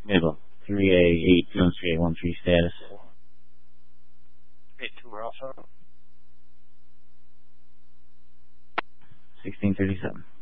Middle. 3A8, Jones 3813 status. 8-2, we're also. 1637.